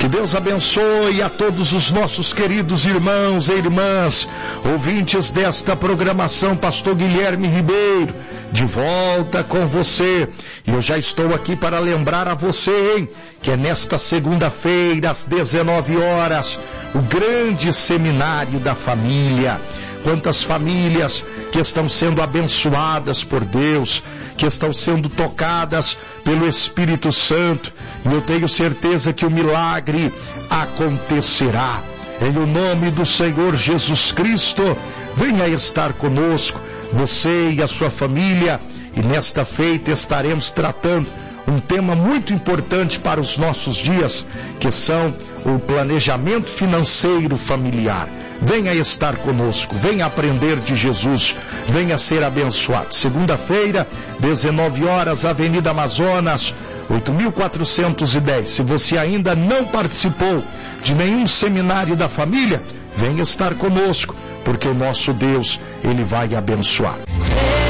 Que Deus abençoe a todos os nossos queridos irmãos e irmãs, ouvintes desta programação. Pastor Guilherme Ribeiro, de volta com você. E eu já estou aqui para lembrar a você, hein, que é nesta segunda-feira, às 19 horas, o grande seminário da família. Quantas famílias que estão sendo abençoadas por Deus, que estão sendo tocadas pelo Espírito Santo, e eu tenho certeza que o milagre acontecerá. Em o nome do Senhor Jesus Cristo, venha estar conosco, você e a sua família, e nesta feita estaremos tratando um tema muito importante para os nossos dias, que são o planejamento financeiro familiar. Venha estar conosco, venha aprender de Jesus, venha ser abençoado. Segunda-feira, 19 horas, Avenida Amazonas, 8.410. Se você ainda não participou de nenhum seminário da família, venha estar conosco, porque o nosso Deus, Ele vai abençoar.